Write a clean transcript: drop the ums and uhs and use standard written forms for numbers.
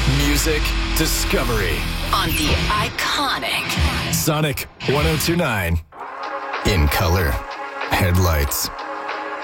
Music discovery on the iconic Sonic 102.9. In color, headlights.